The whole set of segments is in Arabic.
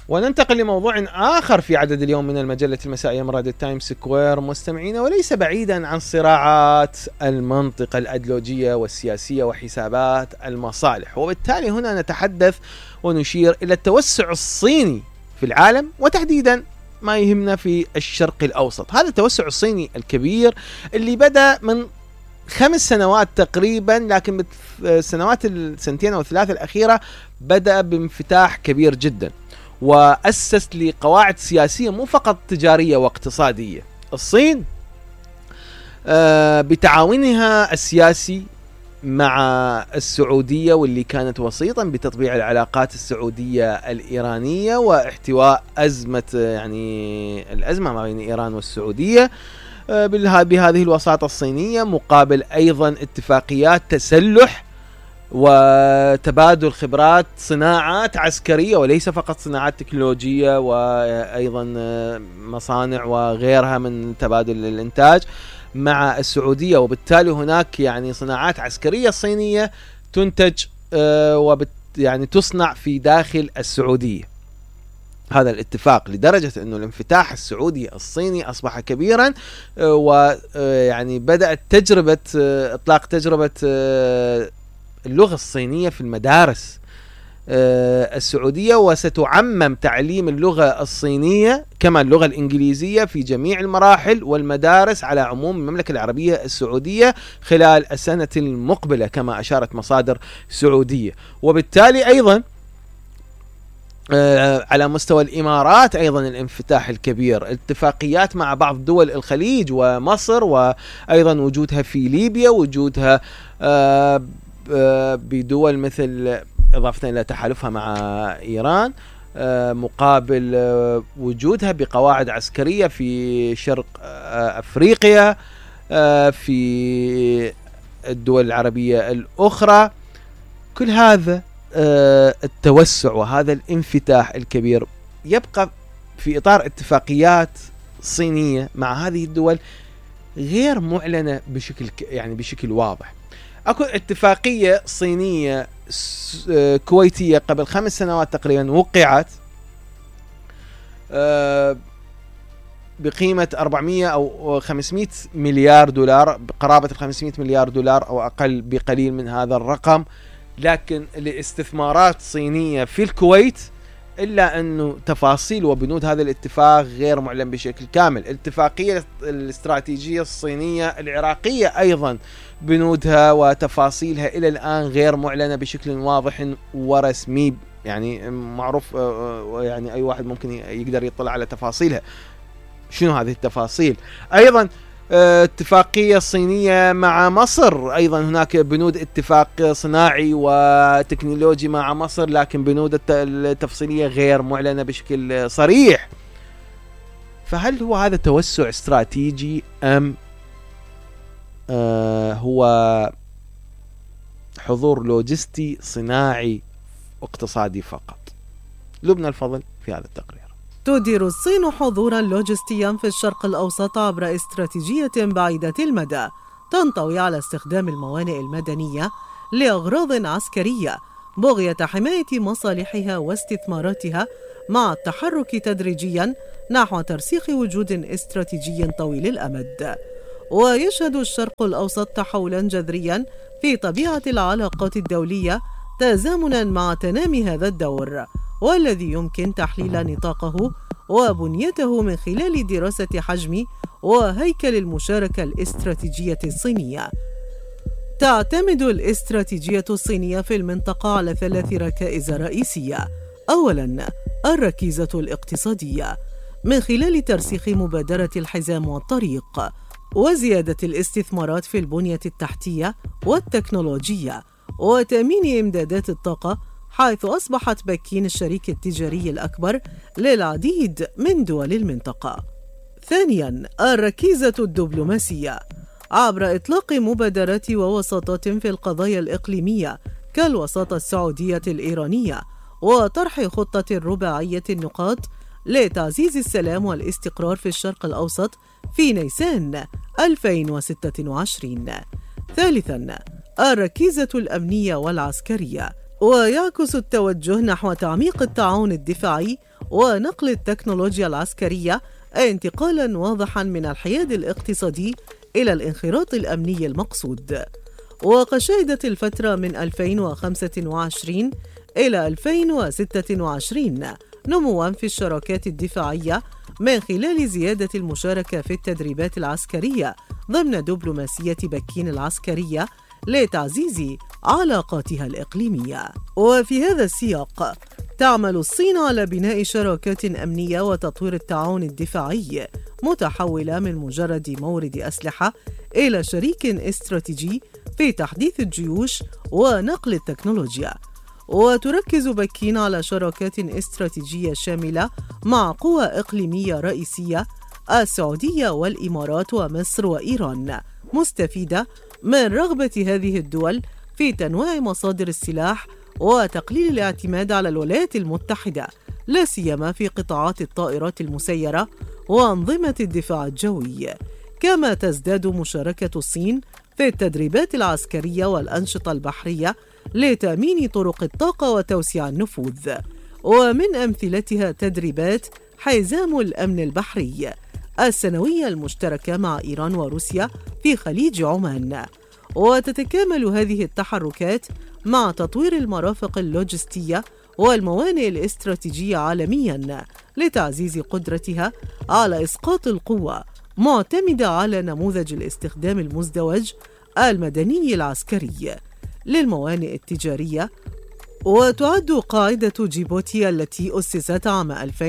وننتقل لموضوع آخر في عدد اليوم من المجلة المسائية من راديو تايمز سكوير مستمعين، وليس بعيدا عن صراعات المنطقة الأيديولوجية والسياسية وحسابات المصالح. وبالتالي هنا نتحدث ونشير إلى التوسع الصيني في العالم، وتحديدا ما يهمنا في الشرق الأوسط. هذا التوسع الصيني الكبير اللي بدأ من 5 سنوات تقريبا، لكن بالسنوات السنتين أو 3 الأخيرة بدأ بانفتاح كبير جدا، وأسس لقواعد سياسية مو فقط تجارية واقتصادية. الصين بتعاونها السياسي مع السعودية، واللي كانت وسيطا بتطبيع العلاقات السعودية الإيرانية واحتواء الأزمة ما بين إيران والسعودية بهذه الوساطة الصينية، مقابل أيضا اتفاقيات تسلح وتبادل خبرات، صناعات عسكرية وليس فقط صناعات تكنولوجية، وأيضا مصانع وغيرها من تبادل الإنتاج مع السعودية. وبالتالي هناك صناعات عسكرية صينية تنتج تصنع في داخل السعودية. هذا الاتفاق لدرجة أنه الانفتاح السعودي الصيني أصبح كبيرا، بدأت إطلاق تجربة اللغة الصينية في المدارس السعودية، وستعمم تعليم اللغة الصينية كما اللغة الإنجليزية في جميع المراحل والمدارس على عموم المملكة العربية السعودية خلال السنة المقبلة كما أشارت مصادر سعودية. وبالتالي أيضا على مستوى الإمارات أيضا الانفتاح الكبير، اتفاقيات مع بعض دول الخليج ومصر، وأيضا وجودها في ليبيا، وجودها بدول مثل إضافة إلى تحالفها مع إيران، مقابل وجودها بقواعد عسكرية في شرق أفريقيا، في الدول العربية الأخرى. كل هذا التوسع وهذا الانفتاح الكبير يبقى في إطار اتفاقيات صينية مع هذه الدول غير معلنة بشكل واضح. أكو اتفاقية صينية كويتية قبل 5 سنوات تقريبا وقعت بقيمة 400 أو 500 مليار دولار، بقرابة 500 مليار دولار أو أقل بقليل من هذا الرقم، لكن لاستثمارات صينية في الكويت، إلا أنه تفاصيل وبنود هذا الاتفاق غير معلن بشكل كامل. الاتفاقية الاستراتيجية الصينية العراقية أيضا بنودها وتفاصيلها إلى الآن غير معلنة بشكل واضح ورسمي، معروف، أي واحد ممكن يقدر يطلع على تفاصيلها. شنو هذه التفاصيل؟ أيضا اتفاقية صينية مع مصر، أيضا هناك بنود اتفاق صناعي وتكنولوجي مع مصر، لكن بنود التفصيلية غير معلنة بشكل صريح. فهل هو هذا توسع استراتيجي أم هو حضور لوجستي صناعي اقتصادي فقط؟ لبنى الفضل في هذا التقرير. تدير الصين حضورا لوجستيا في الشرق الأوسط عبر استراتيجية بعيدة المدى تنطوي على استخدام الموانئ المدنية لأغراض عسكرية بغية حماية مصالحها واستثماراتها، مع التحرك تدريجيا نحو ترسيخ وجود استراتيجي طويل الأمد. ويشهد الشرق الأوسط تحولا جذريا في طبيعة العلاقات الدولية تزامنا مع تنامي هذا الدور، والذي يمكن تحليل نطاقه وبنيته من خلال دراسة حجم وهيكل المشاركة الاستراتيجية الصينية. تعتمد الاستراتيجية الصينية في المنطقة على 3 ركائز رئيسية. أولاً، الركيزة الاقتصادية من خلال ترسيخ مبادرة الحزام والطريق وزيادة الاستثمارات في البنية التحتية والتكنولوجية وتأمين إمدادات الطاقة، حيث أصبحت بكين الشريك التجاري الأكبر للعديد من دول المنطقة. ثانياً، الركيزة الدبلوماسية عبر إطلاق مبادرات ووساطات في القضايا الإقليمية كالوساطة السعودية الإيرانية، وطرح خطة رباعية النقاط لتعزيز السلام والاستقرار في الشرق الأوسط في نيسان 2026. ثالثاً، الركيزة الأمنية والعسكرية، ويعكس التوجه نحو تعميق التعاون الدفاعي ونقل التكنولوجيا العسكرية انتقالاً واضحاً من الحياد الاقتصادي إلى الانخراط الأمني المقصود. وقد شهدت الفترة من 2025 إلى 2026 نمواً في الشراكات الدفاعية من خلال زيادة المشاركة في التدريبات العسكرية ضمن دبلوماسية بكين العسكرية لتعزيز علاقاتها الإقليمية. وفي هذا السياق تعمل الصين على بناء شراكات أمنية وتطوير التعاون الدفاعي، متحولة من مجرد مورد أسلحة إلى شريك استراتيجي في تحديث الجيوش ونقل التكنولوجيا. وتركز بكين على شراكات استراتيجية شاملة مع قوى إقليمية رئيسية السعودية والإمارات ومصر وإيران، مستفيدة من رغبة هذه الدول في تنويع مصادر السلاح وتقليل الاعتماد على الولايات المتحدة، لا سيما في قطاعات الطائرات المسيرة وأنظمة الدفاع الجوي. كما تزداد مشاركة الصين في التدريبات العسكرية والأنشطة البحرية لتأمين طرق الطاقة وتوسيع النفوذ، ومن أمثلتها تدريبات حزام الأمن البحري السنوية المشتركة مع إيران وروسيا في خليج عمان. وتتكامل هذه التحركات مع تطوير المرافق اللوجستية والموانئ الاستراتيجية عالمياً لتعزيز قدرتها على إسقاط القوة، معتمدة على نموذج الاستخدام المزدوج المدني العسكري للموانئ التجارية. وتعد قاعدة جيبوتي التي أسست عام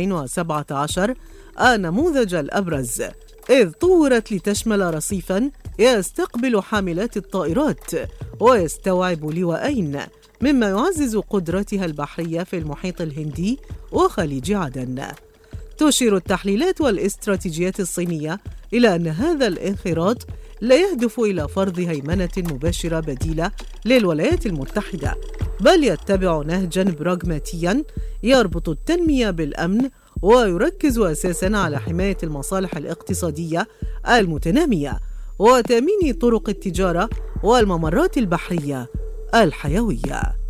2017 النموذج الأبرز، إذ طورت لتشمل رصيفاً يستقبل حاملات الطائرات ويستوعب لواءين، مما يعزز قدرتها البحرية في المحيط الهندي وخليج عدن. تشير التحليلات والاستراتيجيات الصينية إلى أن هذا الانخراط لا يهدف إلى فرض هيمنة مباشرة بديلة للولايات المتحدة، بل يتبع نهجاً براغماتياً يربط التنمية بالأمن، ويركز أساساً على حماية المصالح الاقتصادية المتنامية وتأمين طرق التجارة والممرات البحرية الحيوية.